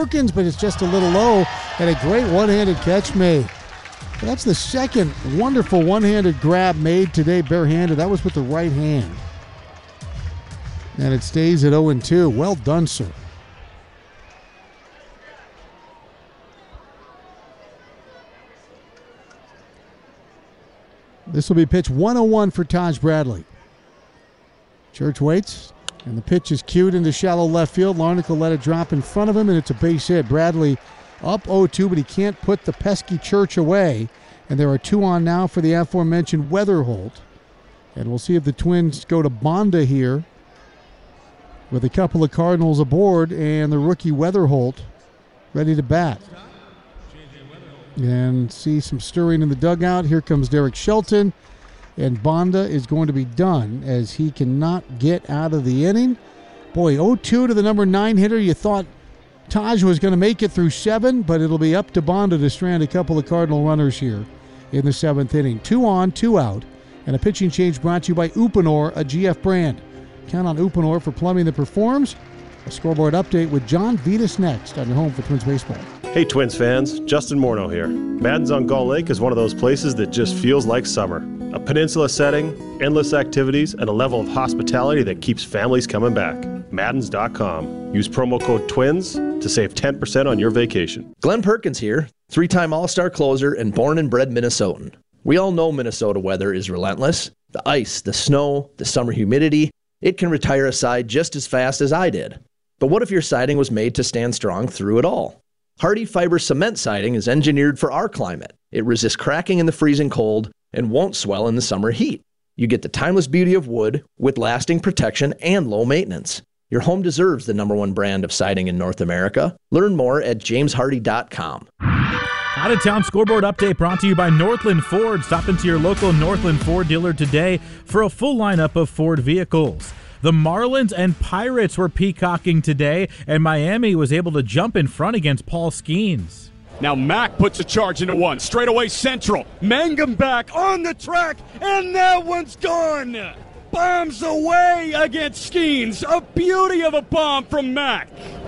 Perkins, but it's just a little low, and a great one-handed catch made. That's the second wonderful one-handed grab made today barehanded. That was with the right hand. And it stays at 0-2. Well done, sir. This will be pitch 101 for Taj Bradley. Church waits, and the pitch is cued into shallow left field. Larnach will let it drop in front of him, and it's a base hit. Bradley up 0-2, but he can't put the pesky Church away. And there are 2 on now for the aforementioned Weatherholt. And we'll see if the Twins go to Bonda here with a couple of Cardinals aboard and the rookie Weatherholt ready to bat. And see some stirring in the dugout. Here comes Derek Shelton. And Bonda is going to be done as he cannot get out of the inning. Boy, 0-2 to the number 9 hitter. You thought Taj was going to make it through 7, but it'll be up to Bonda to strand a couple of Cardinal runners here in the 7th inning. 2 on, 2 out. And a pitching change brought to you by Uponor, a GF brand. Count on Uponor for plumbing that performs. A scoreboard update with John Vitas next on your home for Twins Baseball. Hey Twins fans, Justin Morneau here. Madden's on Gull Lake is one of those places that just feels like summer. A peninsula setting, endless activities, and a level of hospitality that keeps families coming back. Maddens.com. Use promo code TWINS to save 10% on your vacation. Glenn Perkins here, 3-time All-Star closer and born and bred Minnesotan. We all know Minnesota weather is relentless. The ice, the snow, the summer humidity, it can retire a side just as fast as I did. But what if your siding was made to stand strong through it all? Hardy Fiber Cement Siding is engineered for our climate. It resists cracking in the freezing cold and won't swell in the summer heat. You get the timeless beauty of wood with lasting protection and low maintenance. Your home deserves the #1 brand of siding in North America. Learn more at jameshardy.com. Out of town scoreboard update brought to you by Northland Ford. Stop into your local Northland Ford dealer today for a full lineup of Ford vehicles. The Marlins and Pirates were peacocking today, and Miami was able to jump in front against Paul Skeens. Now Mack puts a charge into one. Straightaway central. Mangum back on the track, and that one's gone. Bombs away against Skeens. A beauty of a bomb from Mack.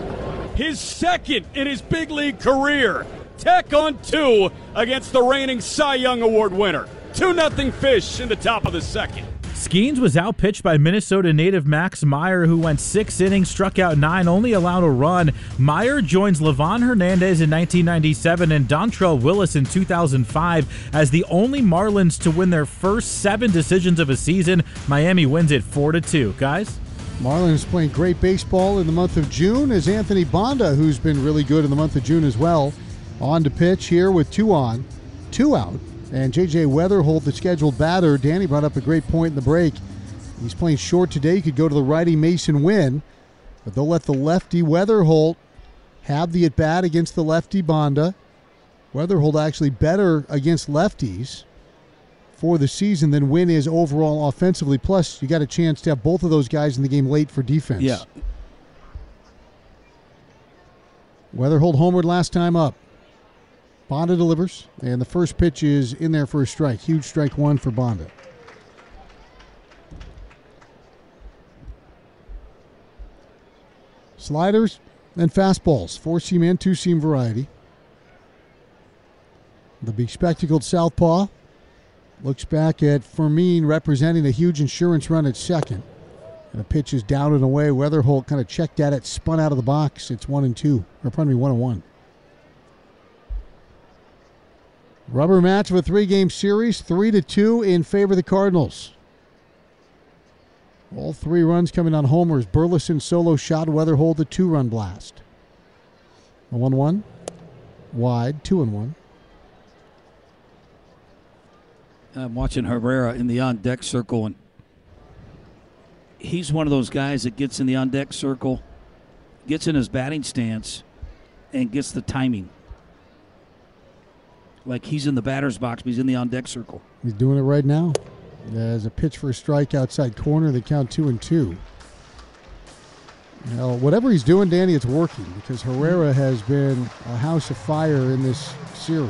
His second in his big league career. Tech on 2 against the reigning Cy Young Award winner. 2-0 Fish in the top of the second. Skeens was outpitched by Minnesota native Max Meyer, who went 6 innings, struck out 9, only allowed a run. Meyer joins Livan Hernandez in 1997 and Dontrell Willis in 2005 as the only Marlins to win their first 7 decisions of a season. Miami wins it 4-2. Guys? Marlins playing great baseball in the month of June as Anthony Bonda, who's been really good in the month of June as well, on to pitch here with 2 on, 2 out. And J.J. Weatherholt, the scheduled batter. Danny brought up a great point in the break. He's playing short today. He could go to the righty Mason Wynn, but they'll let the lefty Weatherholt have the at-bat against the lefty Bonda. Weatherholt actually better against lefties for the season than Wynn is overall offensively. Plus, you got a chance to have both of those guys in the game late for defense. Yeah. Weatherholt homered last time up. Bonda delivers, and the first pitch is in there for a strike. Huge strike 1 for Bonda. Sliders and fastballs, 4-seam and 2-seam variety. The big spectacled southpaw looks back at Fermin representing a huge insurance run at second. And the pitch is down and away. Weatherholt kind of checked at it, spun out of the box. It's 1-2, or pardon me, 1-1. Rubber match of a 3-game series, 3-2 in favor of the Cardinals. All 3 runs coming on homers. Burleson solo shot, Weatherholt a 2-run blast. 1-1, wide, 2-1. I'm watching Herrera in the on-deck circle, and he's one of those guys that gets in the on-deck circle, gets in his batting stance, and gets the timing. Like he's in the batter's box, but he's in the on-deck circle. He's doing it right now. There's a pitch for a strike outside corner. They count 2-2. Now, whatever he's doing, Danny, it's working because Herrera has been a house of fire in this series.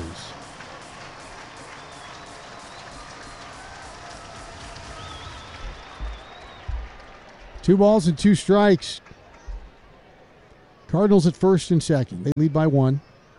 Two balls and 2 strikes. Cardinals at first and second. They lead by 1.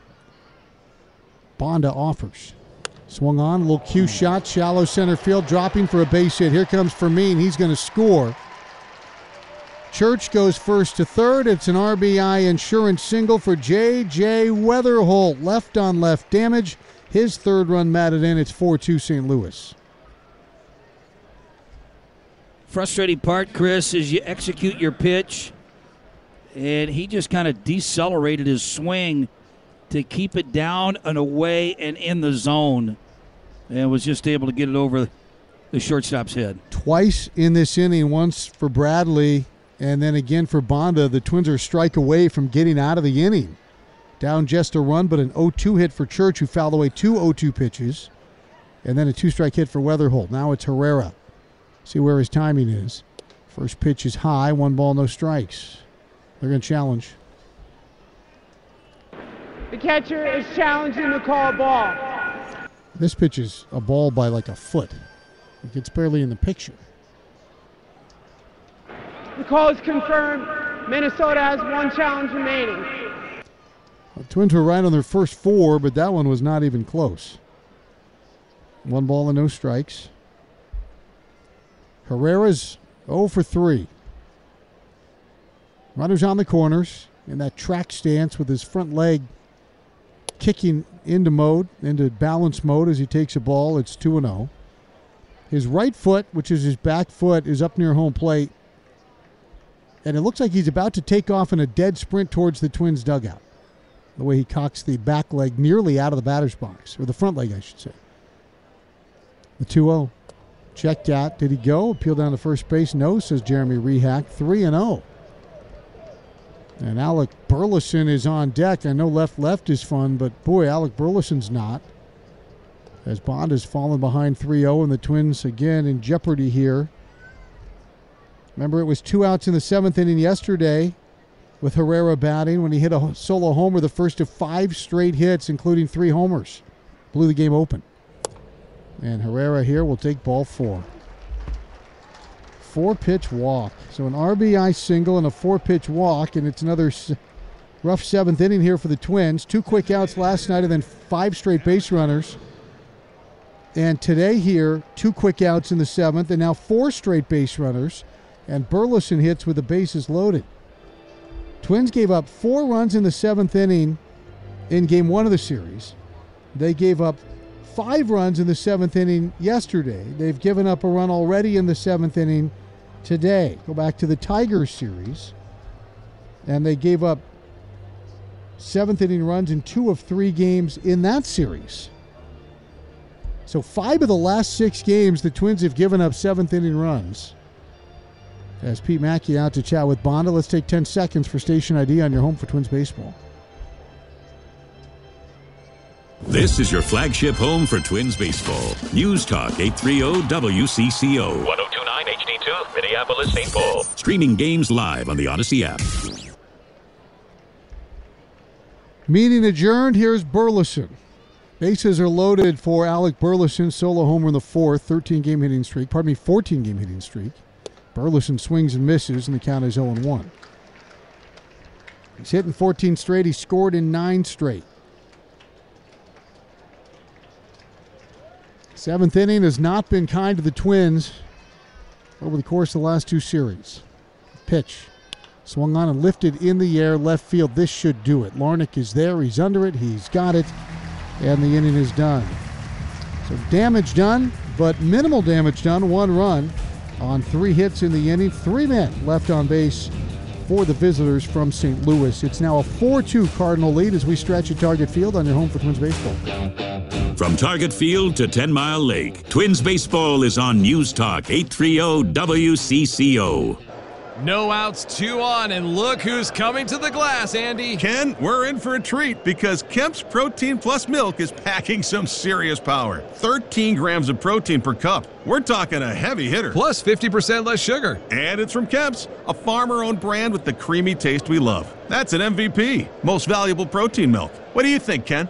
Bonda offers. Swung on, a little cue shot, shallow center field, dropping for a base hit. Here comes Fermin. He's going to score. Church goes first to third. It's an RBI insurance single for J.J. Weatherholt. Left on left damage. His third run matted in. It's 4-2 St. Louis. Frustrating part, Chris, is you execute your pitch, and he just kind of decelerated his swing to keep it down and away and in the zone, and was just able to get it over the shortstop's head. Twice in this inning, once for Bradley and then again for Bonda. The Twins are a strike away from getting out of the inning. Down just a run, but an 0-2 hit for Church, who fouled away 2 0-2 pitches, and then a 2-strike hit for Weatherholt. Now it's Herrera. See where his timing is. First pitch is high, 1 ball, no strikes. They're going to challenge. The catcher is challenging the call ball. This pitch is a ball by like a foot. It's barely in the picture. The call is confirmed. Minnesota has 1 challenge remaining. The Twins were right on their first 4, but that one was not even close. 1 ball and no strikes. Herrera's 0 for 3. Runners on the corners in that track stance with his front leg kicking into balance mode as he takes a ball. It's 2-0. His right foot, which is his back foot, is up near home plate. And it looks like he's about to take off in a dead sprint towards the Twins dugout. The way he cocks the back leg nearly out of the batter's box, or the front leg, I should say. The 2-0. Checked out. Did he go? Appeal down to first base. No, says Jeremy Rehack. 3-0. And Alec Burleson is on deck. I know left is fun, but boy, Alec Burleson's not. As Bond has fallen behind 3-0, and the Twins again in jeopardy here. Remember, it was 2 outs in the 7th inning yesterday with Herrera batting when he hit a solo homer, the first of 5 straight hits, including 3 homers. Blew the game open. And Herrera here will take ball 4. 4-pitch walk. So an RBI single and a 4-pitch walk, and it's another rough 7th inning here for the Twins. 2 quick outs last night and then 5 straight base runners. And today here, 2 quick outs in the 7th and now 4 straight base runners. And Burleson hits with the bases loaded. Twins gave up 4 runs in the 7th inning in Game 1 of the series. They gave up 5 runs in the 7th inning yesterday. They've given up a run already in the 7th inning today. Go back to the Tigers series, and they gave up 7th inning runs in 2 of 3 games in that series. So 5 of the last 6 games, the Twins have given up 7th inning runs. As Pete Mackey out to chat with Bonda, let's take 10 seconds for station ID on your home for Twins baseball. This is your flagship home for Twins baseball. News Talk 830 WCCO. 1029 HD2, Minneapolis, St. Paul. Streaming games live on the Odyssey app. Meeting adjourned. Here's Burleson. Bases are loaded for Alec Burleson. Solo homer in the 4th. 13-game hitting streak. 14-game hitting streak. Burleson swings and misses, and the count is 0-1. He's hitting 14 straight. He scored in 9 straight. 7th inning has not been kind to the Twins over the course of the last 2 series. Pitch. Swung on and lifted in the air, left field. This should do it. Larnach is there. He's under it. He's got it. And the inning is done. So damage done, but minimal damage done. 1 run on 3 hits in the inning. 3 men left on base for the visitors from St. Louis. It's now a 4-2 Cardinal lead as we stretch at Target Field on your home for Twins baseball. From Target Field to 10 Mile Lake, Twins baseball is on News Talk 830 WCCO. No outs, 2 on, and look who's coming to the glass, Andy. Ken, we're in for a treat because Kemp's Protein Plus Milk is packing some serious power. 13 grams of protein per cup. We're talking a heavy hitter. Plus 50% less sugar. And it's from Kemp's, a farmer-owned brand with the creamy taste we love. That's an MVP, most valuable protein milk. What do you think, Ken?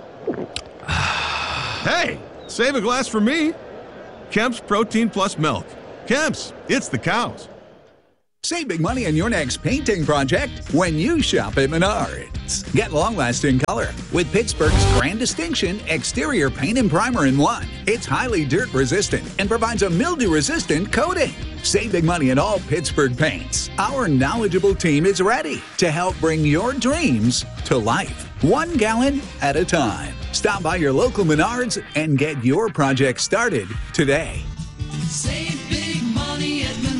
Hey, save a glass for me. Kemp's Protein Plus Milk. Kemp's, it's the cows. Save big money on your next painting project when you shop at Menards. Get long-lasting color with Pittsburgh's Grand Distinction Exterior Paint and Primer in one. It's highly dirt-resistant and provides a mildew-resistant coating. Save big money on all Pittsburgh paints. Our knowledgeable team is ready to help bring your dreams to life, 1 gallon at a time. Stop by your local Menards and get your project started today. Save big money at Menards.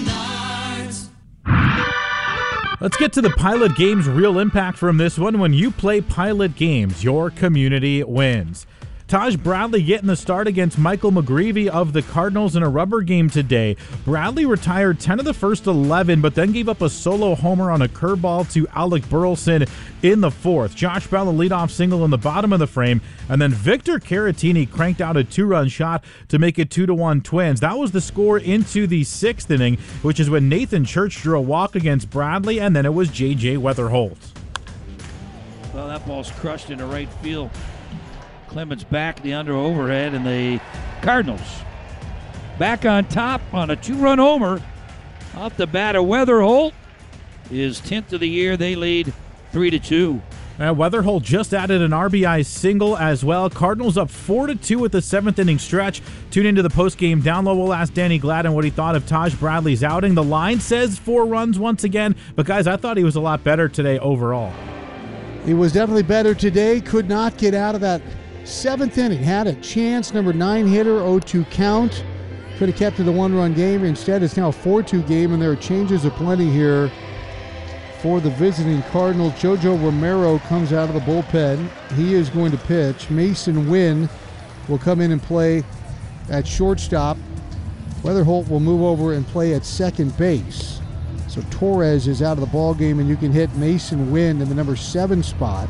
Let's get to the Pilot Games real impact from this one. When you play Pilot Games, your community wins. Taj Bradley getting the start against Michael McGreevy of the Cardinals in a rubber game today. Bradley retired 10 of the first 11, but then gave up a solo homer on a curveball to Alec Burleson in the fourth. Josh Bell, a leadoff single in the bottom of the frame, and then Victor Caratini cranked out a 2-run shot to make it 2-1 Twins. That was the score into the 6th inning, which is when Nathan Church drew a walk against Bradley, and then it was J.J. Weatherholt. Well, that ball's crushed into right field. Clemens back, the under overhead, and the Cardinals back on top on a 2-run homer off the bat of Weatherholt. His 10th of the year. They lead 3-2. Weatherholt just added an RBI single as well. Cardinals up 4-2 with the 7th inning stretch. Tune into the postgame download. We'll ask Danny Gladden what he thought of Taj Bradley's outing. The line says 4 runs once again, but guys, I thought he was a lot better today overall. He was definitely better today. Could not get out of that 7th inning. Had a chance. Number 9 hitter, 0-2 count. Could have kept it a 1-run game. Instead, it's now a 4-2 game, and there are changes aplenty here for the visiting Cardinals. Jojo Romero comes out of the bullpen. He is going to pitch. Mason Wynn will come in and play at shortstop. Weatherholt will move over and play at second base. So Torres is out of the ball game, and you can hit Mason Wynn in the number 7 spot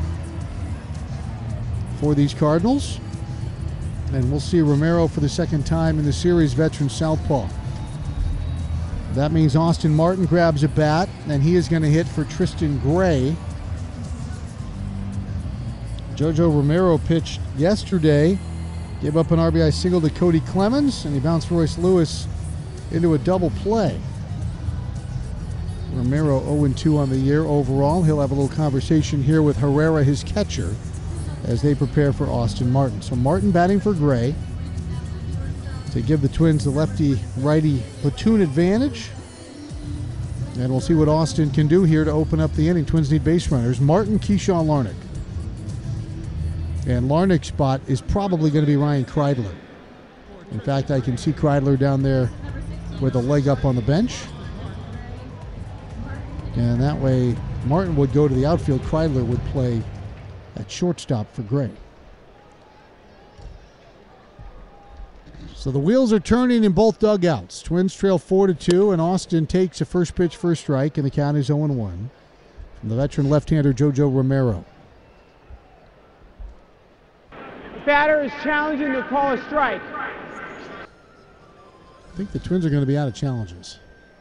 for these Cardinals. And we'll see Romero for the second time in the series, veteran southpaw. That means Austin Martin grabs a bat, and he is going to hit for Tristan Gray. Jojo Romero pitched yesterday, gave up an RBI single to Cody Clemens, and he bounced Royce Lewis into a double play. Romero 0-2 on the year overall. He'll have a little conversation here with Herrera, his catcher, as they prepare for Austin Martin. So Martin batting for Gray to give the Twins the lefty-righty platoon advantage. And we'll see what Austin can do here to open up the inning. Twins need base runners. Martin, Keyshawn Larnach. And Larnach's spot is probably going to be Ryan Kreidler. In fact, I can see Kreidler down there with a leg up on the bench. And that way, Martin would go to the outfield. Kreidler would play at shortstop for Gray. So the wheels are turning in both dugouts. Twins trail 4-2, and Austin takes a first pitch, first strike, and the count is 0-1 from the veteran left-hander Jojo Romero. The batter is challenging to call a strike. I think the Twins are going to be out of challenges.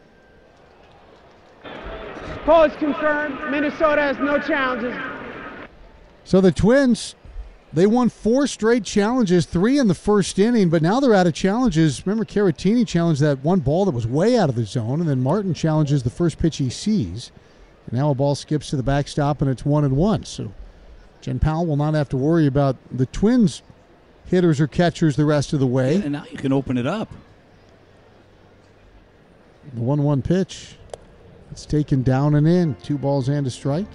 Call is confirmed. Minnesota has no challenges. So the Twins, they won 4 straight challenges, 3 in the first inning, but now they're out of challenges. Remember, Caratini challenged that one ball that was way out of the zone, and then Martin challenges the first pitch he sees. And now a ball skips to the backstop, and it's 1-1. So Jen Powell will not have to worry about the Twins hitters or catchers the rest of the way. Yeah, and now you can open it up. The 1-1 pitch. It's taken down and in. 2 balls and a strike.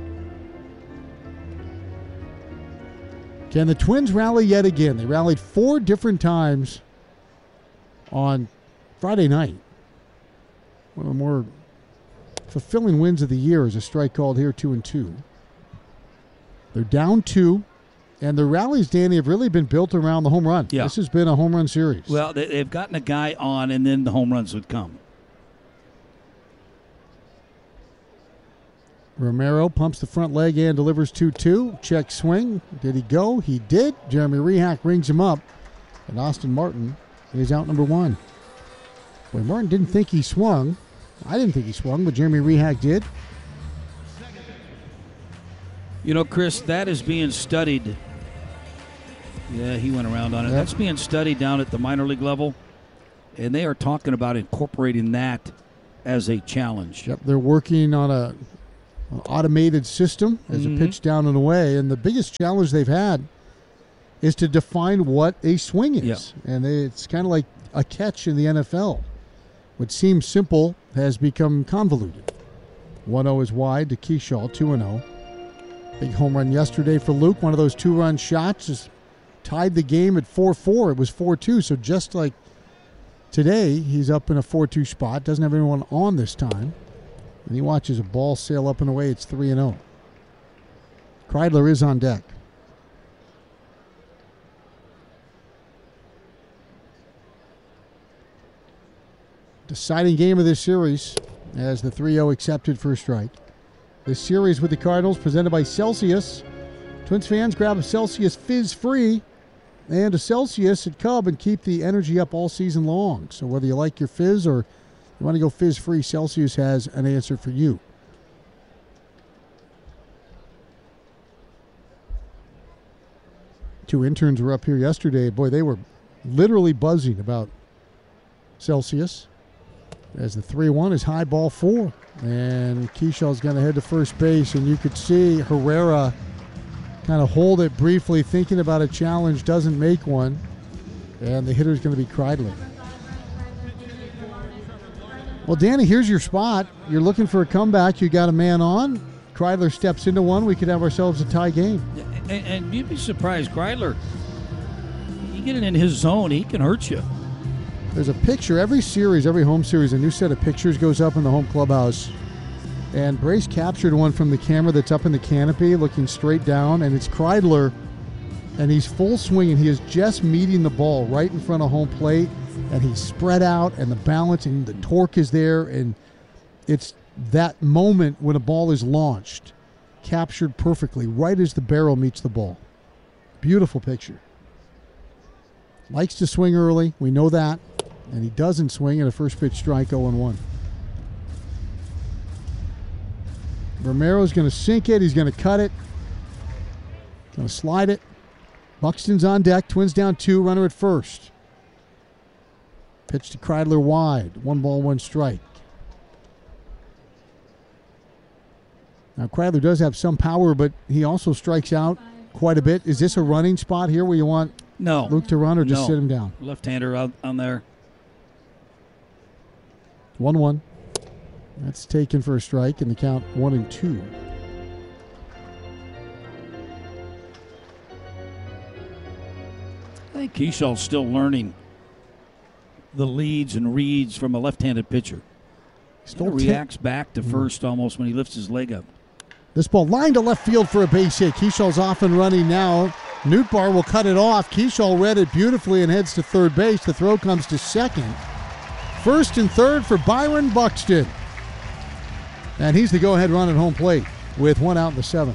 Can the Twins rally yet again? They rallied 4 different times on Friday night. One of the more fulfilling wins of the year is a strike called here, 2-2. They're down 2, and the rallies, Danny, have really been built around the home run. Yeah. This has been a home run series. Well, they've gotten a guy on, and then the home runs would come. Romero pumps the front leg and delivers 2-2. Check swing. Did he go? He did. Jeremy Rehak rings him up. And Austin Martin is out number 1. Boy, Martin didn't think he swung. I didn't think he swung, but Jeremy Rehak did. You know, Chris, that is being studied. Yeah, he went around on it. Yep. That's being studied down at the minor league level. And they are talking about incorporating that as a challenge. Yep, they're working on an automated system as a pitch down and away, and the biggest challenge they've had is to define what a swing is. And it's kind of like a catch in the NFL. What seems simple has become convoluted. 1-0 is wide to Keyshaw, 2-0. Big home run yesterday for Luke. One of those two-run shots just tied the game at 4-4. It was 4-2, so just like today, he's up in a 4-2 spot. Doesn't have anyone on this time. And he watches a ball sail up and away. It's 3-0. Kreidler is on deck. Deciding game of this series as the 3-0 accepted for a strike. This series with the Cardinals presented by Celsius. Twins fans, grab a Celsius Fizz Free and a Celsius at Cub and keep the energy up all season long. So whether you like your Fizz or you want to go Fizz Free, Celsius has an answer for you. Two interns were up here yesterday. Boy, they were literally buzzing about Celsius. As the 3-1 is high ball 4. And Keyshaw's going to head to first base. And you could see Herrera kind of hold it briefly, thinking about a challenge, doesn't make one. And the hitter's going to be Kreidler. Well, Danny, here's your spot. You're looking for a comeback. You got a man on. Kreidler steps into one. We could have ourselves a tie game. And you'd be surprised, Kreidler, you get it in his zone, he can hurt you. There's a picture. Every series, every home series, a new set of pictures goes up in the home clubhouse. And Brace captured one from the camera that's up in the canopy looking straight down, and it's Kreidler, and he's full swing, and he is just meeting the ball right in front of home plate, and he's spread out, and the balance and the torque is there, and it's that moment when a ball is launched, captured perfectly, right as the barrel meets the ball. Beautiful picture. Likes to swing early, we know that. And he doesn't swing at a first pitch strike, 0-1. Romero's going to sink it. He's going to cut it. Going to slide it. Buxton's on deck. Twins down 2. Runner at first. Pitch to Kreidler wide. 1 ball, 1 strike. Now, Kreidler does have some power, but he also strikes out quite a bit. Is this a running spot here where you want Luke to run or just sit him down? Left-hander out on there. 1-1. That's taken for a strike in the count 1-2. I think Keyshaw's still learning the leads and reads from a left-handed pitcher. Still reacts back to first almost when he lifts his leg up. This ball lined to left field for a base hit. Keyshaw's off and running now. Nootbaar will cut it off. Keyshaw read it beautifully and heads to third base. The throw comes to second. First and third for Byron Buxton. And he's the go-ahead run at home plate with 1 out in the 7th.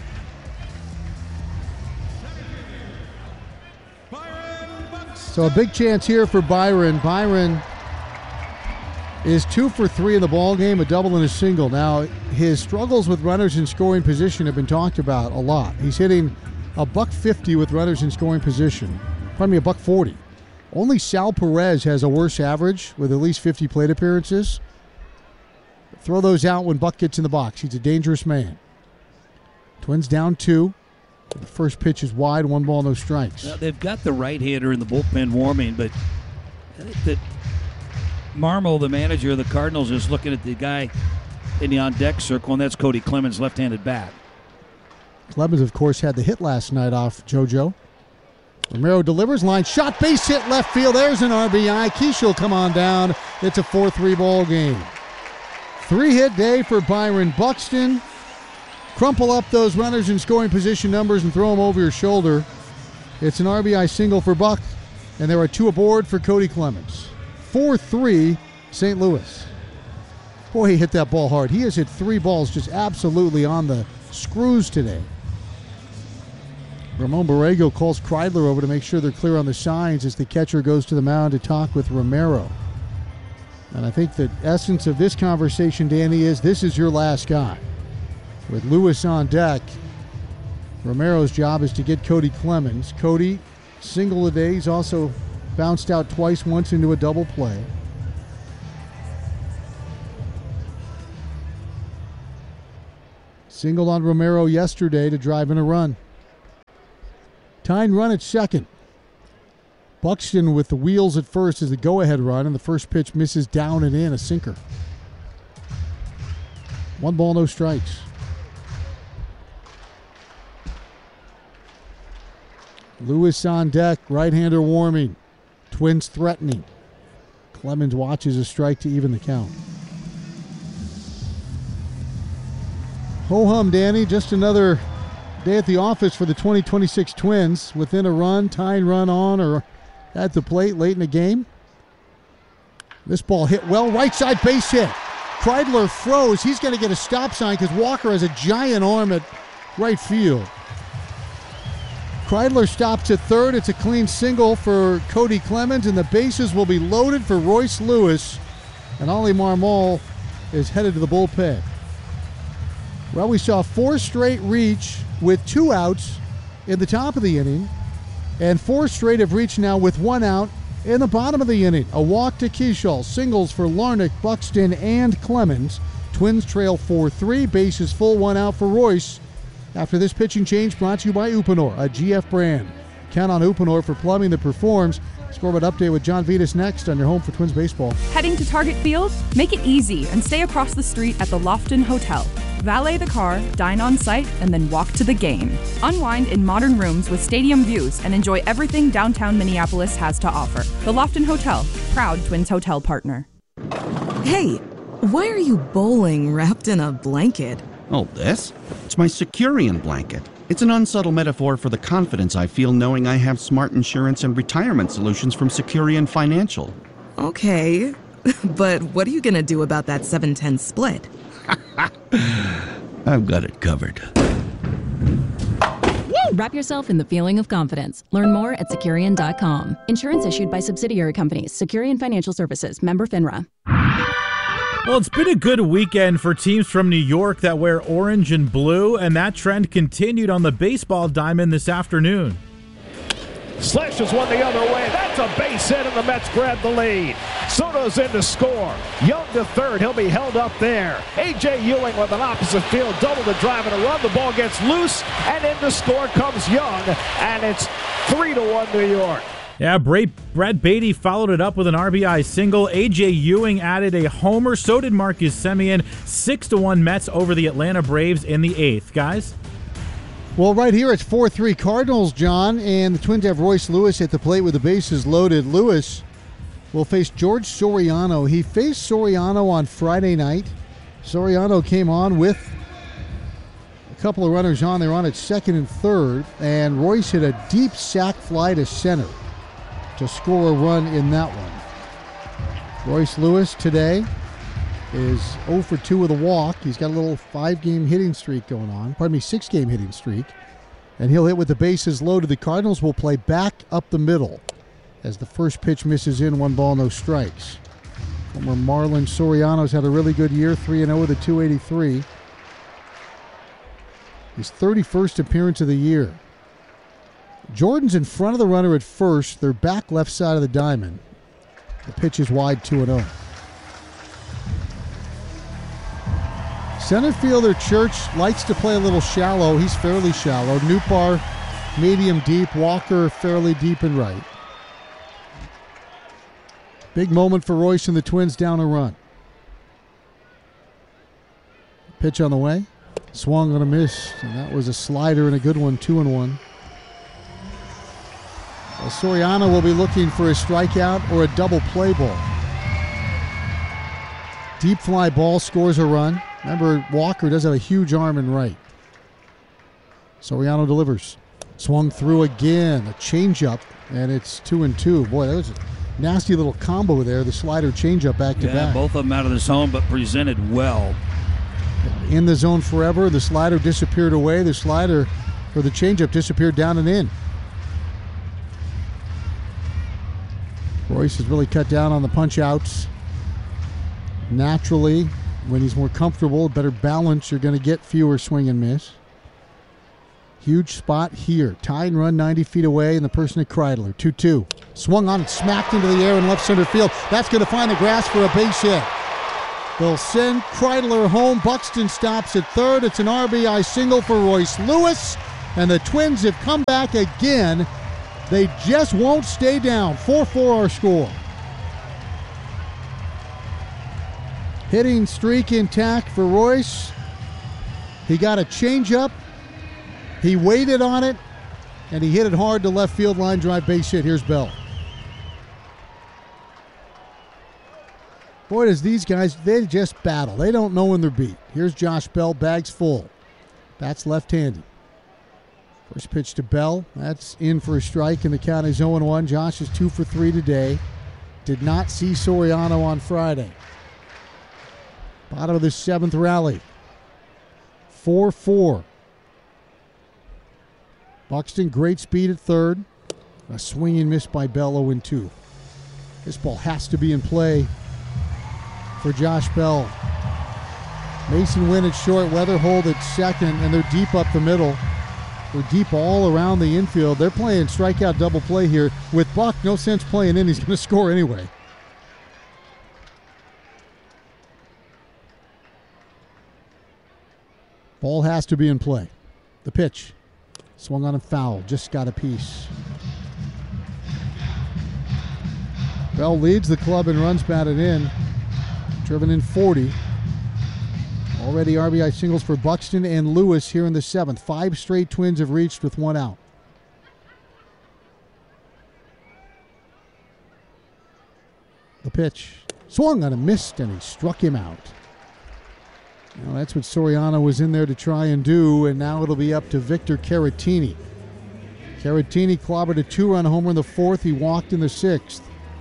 So a big chance here for Byron. Byron is 2 for 3 in the ball game, a double and a single. Now, his struggles with runners in scoring position have been talked about a lot. He's hitting a $150 with runners in scoring position. Pardon me, a $140. Only Sal Perez has a worse average with at least 50 plate appearances. Throw those out when Buck gets in the box. He's a dangerous man. Twins down 2. The first pitch is wide, 1 ball, no strikes. Now, they've got the right hander in the bullpen warming, but I think that Marmol, the manager of the Cardinals, is looking at the guy in the on-deck circle, and that's Cody Clemens, left-handed bat. Clemens, of course, had the hit last night off JoJo. Romero delivers, line shot, base hit left field. There's an RBI. Keyshaw will come on down. It's a 4-3 ball game. 3-hit day for Byron Buxton. Crumple up those runners in scoring position numbers and throw them over your shoulder. It's an RBI single for Buck, and there are 2 aboard for Cody Clemens. 4-3 St. Louis. Boy, he hit that ball hard. He has hit 3 balls just absolutely on the screws today. Ramon Borrego calls Kreidler over to make sure they're clear on the signs as the catcher goes to the mound to talk with Romero. And I think the essence of this conversation, Danny, is this is your last guy. With Lewis on deck, Romero's job is to get Cody Clemens. Cody, single a day. He's also bounced out twice, once into a double play. Singled on Romero yesterday to drive in a run. Tying run at second. Buxton with the wheels at first as the go-ahead run, and the first pitch misses down and in, a sinker. 1 ball, no strikes. Lewis on deck, right-hander warming. Twins threatening. Clemens watches a strike to even the count. Ho-hum, Danny. Just another day at the office for the 2026 Twins. Within a run, tying run on or at the plate late in the game. This ball hit well. Right side base hit. Kreidler froze. He's going to get a stop sign because Walker has a giant arm at right field. Kreidler stops at third. It's a clean single for Cody Clemens, and the bases will be loaded for Royce Lewis. And Ollie Marmol is headed to the bullpen. Well, we saw 4 straight reach with 2 outs in the top of the inning, and 4 straight have reached now with 1 out in the bottom of the inning. A walk to Keschall, singles for Larnach, Buxton, and Clemens. Twins trail 4-3, bases full, 1 out for Royce. After this pitching change, brought to you by Uponor, a GF brand. Count on Uponor for plumbing that performs. Scoreboard update with John Vitas next on your home for Twins baseball. Heading to Target Field? Make it easy and stay across the street at the Lofton Hotel. Valet the car, dine on site, and then walk to the game. Unwind in modern rooms with stadium views and enjoy everything downtown Minneapolis has to offer. The Lofton Hotel, proud Twins hotel partner. Hey, why are you bowling wrapped in a blanket? Oh, this? It's my Securian blanket. It's an unsubtle metaphor for the confidence I feel knowing I have smart insurance and retirement solutions from Securian Financial. Okay, but what are you going to do about that 7-10 split? I've got it covered. Wrap yourself in the feeling of confidence. Learn more at Securian.com. Insurance issued by subsidiary companies. Securian Financial Services. Member FINRA. Well, it's been a good weekend for teams from New York that wear orange and blue, and that trend continued on the baseball diamond this afternoon. Slashes one the other way. That's a base hit, and the Mets grab the lead. Soto's in to score. Young to third. He'll be held up there. A.J. Ewing with an opposite field double to drive and a run. The ball gets loose, and in to score comes Young, and it's 3-1 New York. Yeah, Brad Beatty followed it up with an RBI single. A.J. Ewing added a homer. So did Marcus Semien. 6-1 Mets over the Atlanta Braves in the 8th. Guys? Well, right here it's 4-3 Cardinals, John, and the Twins have Royce Lewis at the plate with the bases loaded. Lewis will face George Soriano. He faced Soriano on Friday night. Soriano came on with a couple of runners on. They were on at second and third, and Royce hit a deep sac fly to center to score a run in that one. Royce Lewis today is 0 for 2 with a walk. He's got a little 5-game hitting streak going on. 6-game hitting streak. And he'll hit with the bases loaded. The Cardinals will play back up the middle as the first pitch misses in. 1 ball, no strikes. Former Marlin Soriano's had a really good year. 3-0 with a .283. His 31st appearance of the year. Jordan's in front of the runner at first. They're back left side of the diamond. The pitch is wide, 2-0. Center fielder Church likes to play a little shallow. He's fairly shallow. Newpar, medium deep. Walker, fairly deep and right. Big moment for Royce and the Twins down a run. Pitch on the way. Swung on a miss, and that was a slider and a good one, 2-1. Well, Soriano will be looking for a strikeout or a double play ball. Deep fly ball scores a run. Remember, Walker does have a huge arm in right. Soriano delivers. Swung through again, a changeup, and it's 2-2. Boy, that was a nasty little combo there, the slider changeup back to back. Both of them out of the zone, but presented well. In the zone forever, the slider disappeared away. The slider, or the changeup, disappeared down and in. Royce has really cut down on the punch outs. Naturally, when he's more comfortable, better balance, you're going to get fewer swing and miss. Huge spot here. Tie and run 90 feet away, and the person at Kreidler. 2-2. Swung on and smacked into the air in left center field. That's going to find the grass for a base hit. They'll send Kreidler home. Buxton stops at third. It's an RBI single for Royce Lewis. And the Twins have come back again. They just won't stay down. 4-4 our score. Hitting streak intact for Royce. He got a changeup. He waited on it. And he hit it hard to left field line drive base hit. Here's Bell. Boy, does these guys, they just battle. They don't know when they're beat. Here's Josh Bell, bags full. That's left-handed. First pitch to Bell. That's in for a strike, and the count is 0-1. Josh is 2 for 3 today. Did not see Soriano on Friday. Bottom of the 7th rally. 4-4. Buxton, great speed at third. A swing and miss by Bell, 0-2. This ball has to be in play for Josh Bell. Mason Wynn at short, Weatherhold at second, and they're deep up the middle. They're deep all around the infield. They're playing strikeout double play here. With Buck, no sense playing in. He's going to score anyway. Ball has to be in play. The pitch. Swung on a foul. Just got a piece. Bell leads the club in runs batted in. Driven in 40. Already RBI singles for Buxton and Lewis here in the 7th. 5 straight Twins have reached with 1 out. The pitch. Swung on a missed, and he struck him out. Well, that's what Soriano was in there to try and do, and now it'll be up to Victor Caratini. Caratini clobbered a 2-run homer in the 4th. He walked in the 6th.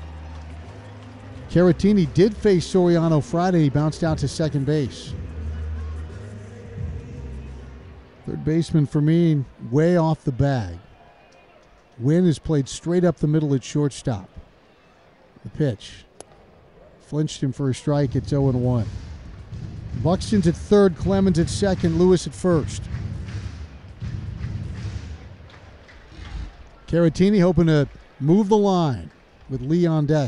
Caratini did face Soriano Friday. He bounced out to second base. Third baseman Fermin way off the bag. Wynn has played straight up the middle at shortstop. The pitch. Flinched him for a strike. It's 0-1. Buxton's at third, Clemens at second, Lewis at first. Caratini hoping to move the line with Lee on deck.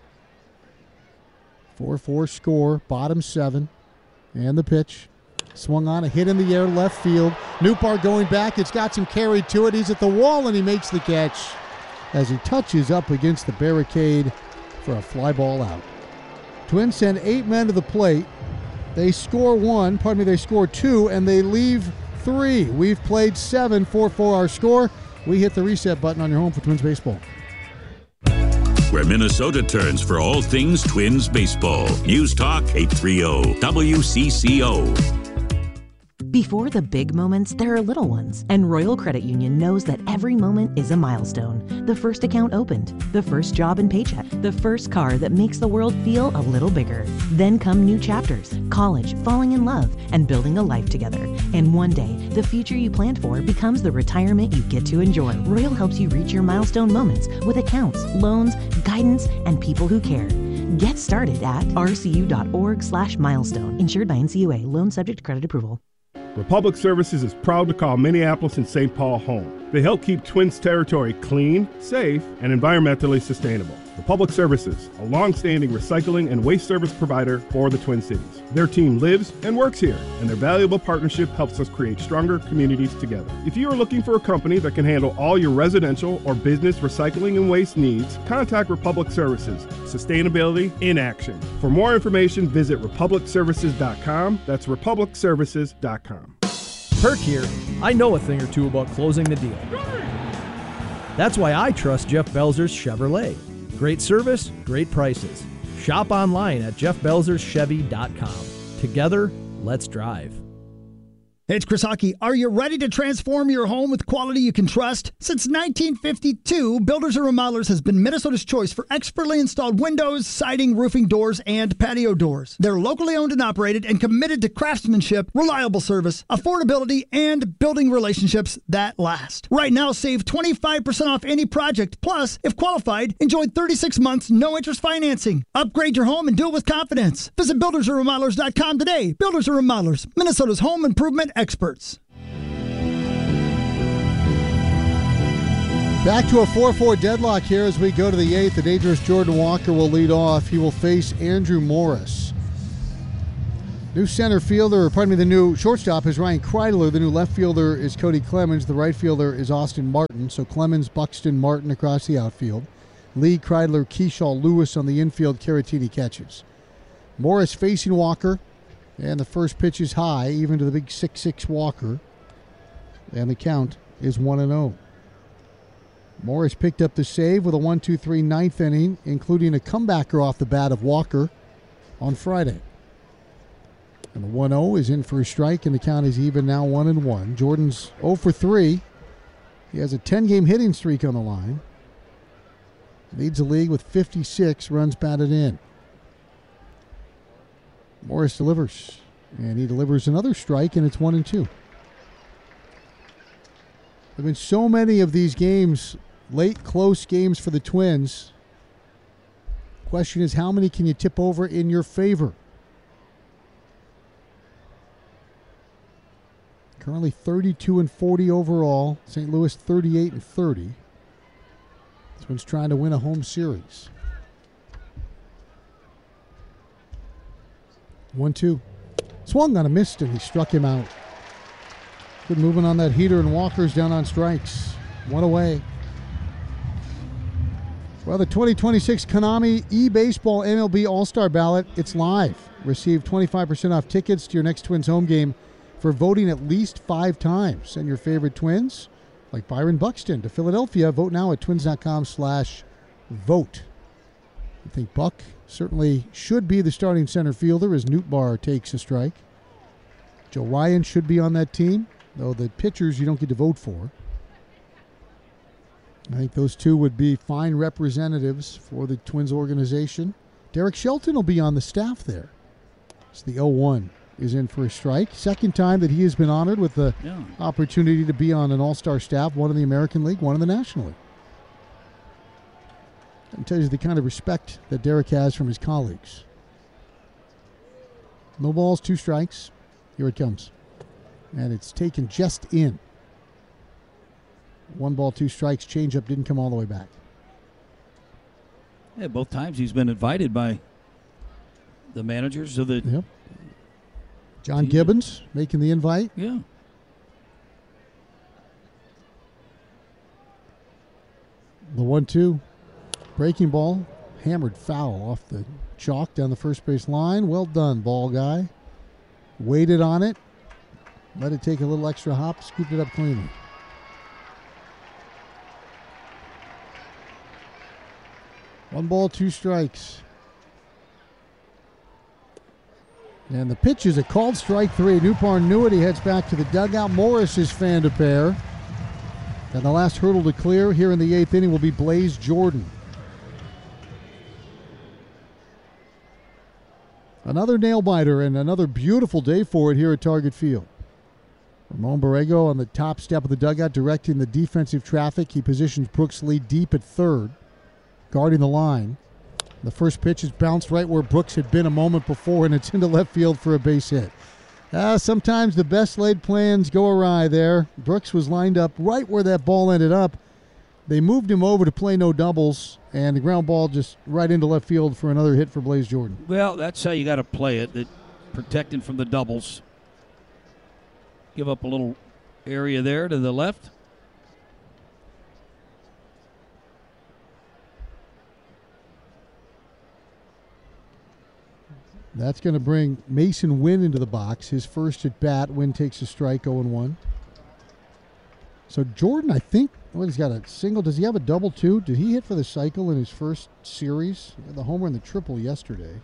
4-4 score, bottom 7. And the pitch. Swung on, a hit in the air, left field. Newpark going back. It's got some carry to it. He's at the wall, and he makes the catch as he touches up against the barricade for a fly ball out. Twins send 8 men to the plate. They score 2, and they leave 3. We've played 7, 4-4 our score. We hit the reset button on your home for Twins baseball. Where Minnesota turns for all things Twins baseball. News Talk 830 WCCO. Before the big moments, there are little ones. And Royal Credit Union knows that every moment is a milestone. The first account opened, the first job and paycheck, the first car that makes the world feel a little bigger. Then come new chapters, college, falling in love, and building a life together. And one day, the future you planned for becomes the retirement you get to enjoy. Royal helps you reach your milestone moments with accounts, loans, guidance, and people who care. Get started at rcu.org/milestone. Insured by NCUA. Loan subject to credit approval. Republic Services is proud to call Minneapolis and St. Paul home. They help keep Twins territory clean, safe, and environmentally sustainable. Republic Services, a long-standing recycling and waste service provider for the Twin Cities. Their team lives and works here, and their valuable partnership helps us create stronger communities together. If you are looking for a company that can handle all your residential or business recycling and waste needs, contact Republic Services. Sustainability in action. For more information, visit republicservices.com. That's republicservices.com. Kirk here. I know a thing or two about closing the deal. That's why I trust Jeff Belzer's Chevrolet. Great service, great prices. Shop online at jeffbelzerschevy.com. Together, let's drive. Hey, it's Chris Hockey. Are you ready to transform your home with quality you can trust? Since 1952, Builders and Remodelers has been Minnesota's choice for expertly installed windows, siding, roofing, doors, and patio doors. They're locally owned and operated and committed to craftsmanship, reliable service, affordability, and building relationships that last. Right now, save 25% off any project. Plus, if qualified, enjoy 36 months no-interest financing. Upgrade your home and do it with confidence. Visit buildersandremodelers.com today. Builders and Remodelers, Minnesota's home improvement experts. Back to a 4-4 deadlock here as we go to the 8th. The dangerous Jordan Walker will lead off. He will face Andrew Morris. New center fielder, the new shortstop is Ryan Kreidler. The new left fielder is Cody Clemens. The right fielder is Austin Martin. So Clemens, Buxton, Martin across the outfield. Lee, Kreidler, Keyshaw, Lewis on the infield. Caratini catches. Morris facing Walker. And the first pitch is high, even to the big 6'6" Walker. And the count is 1-0. Morris picked up the save with a 1-2-3 ninth inning, including a comebacker off the bat of Walker on Friday. And the 1-0 is in for a strike, and the count is even now 1-1. Jordan's 0 for 3. He has a 10-game hitting streak on the line. Leads the league with 56 runs batted in. Morris delivers, and he delivers another strike, and it's 1-2. There have been so many of these games, late, close games for the Twins. Question is, how many can you tip over in your favor? Currently 32-40 overall. St. Louis 38-30. Twins trying to win a home series. 1-2. Swung on a missed, and he struck him out. Good movement on that heater, and Walker's down on strikes. One away. Well, the 2026 Konami eBaseball MLB All-Star Ballot, it's live. Receive 25% off tickets to your next Twins home game for voting at least 5 times. Send your favorite Twins, like Byron Buxton, to Philadelphia. Vote now at twins.com/vote. I think Buck certainly should be the starting center fielder as Nootbaar takes a strike. Joe Ryan should be on that team, though the pitchers you don't get to vote for. I think those two would be fine representatives for the Twins organization. Derek Shelton will be on the staff there. So the 0-1 is in for a strike. Second time that he has been honored with the opportunity to be on an all-star staff, one in the American League, one in the National League. That tells you the kind of respect that Derek has from his colleagues. No balls, 2 strikes. Here it comes. And it's taken just in. 1 ball, 2 strikes. Changeup didn't come all the way back. Yeah, both times he's been invited by the managers of the... Yep. John Gibbons making the invite. Yeah. The 1-2. Breaking ball. Hammered foul off the chalk down the first base line. Well done, ball guy. Waited on it. Let it take a little extra hop. Scooped it up cleanly. One ball, 2 strikes. And the pitch is a called strike 3. Nootbaar knew it. He heads back to the dugout. Morris is fanned a pair. And the last hurdle to clear here in the 8th inning will be Blaze Jordan. Another nail-biter and another beautiful day for it here at Target Field. Ramon Borrego on the top step of the dugout directing the defensive traffic. He positions Brooks Lee deep at third, guarding the line. The first pitch is bounced right where Brooks had been a moment before, and it's into left field for a base hit. Sometimes the best laid plans go awry there. Brooks was lined up right where that ball ended up. They moved him over to play no doubles, and the ground ball just right into left field for another hit for Blaze Jordan. Well, that's how you got to play it, protecting from the doubles. Give up a little area there to the left. That's going to bring Mason Wynn into the box. His first at bat. Wynn takes a strike, 0-1. So Jordan, I think, he's got a single. Does he have a double too? Did he hit for the cycle in his first series? He had the homer and the triple yesterday.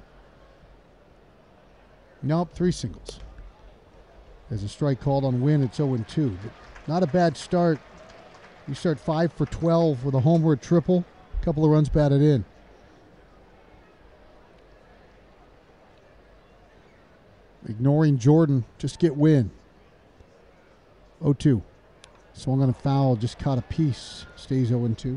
Nope, 3 singles. There's a strike called on Wynn. It's 0-2. But not a bad start. You start 5 for 12 with a homer, a triple. A couple of runs batted in. Ignoring Jordan, just get Wynn. 0-2. Swung on a foul, just caught a piece. Stays 0-2.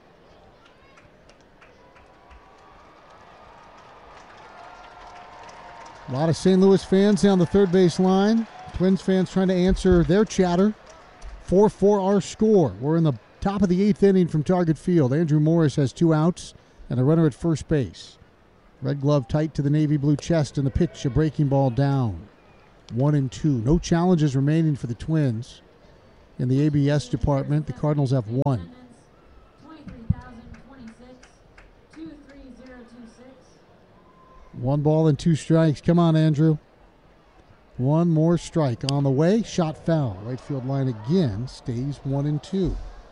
A lot of St. Louis fans down the third base line. Twins fans trying to answer their chatter. 4-4 our score. We're in the top of the 8th inning from Target Field. Andrew Morris has 2 outs and a runner at first base. Red glove tight to the navy blue chest, and the pitch, a breaking ball down. 1-2. No challenges remaining for the Twins. In the ABS department, the Cardinals have 1. One ball and 2 strikes. Come on, Andrew. One more strike on the way. Shot foul. Right field line again. Stays 1-2.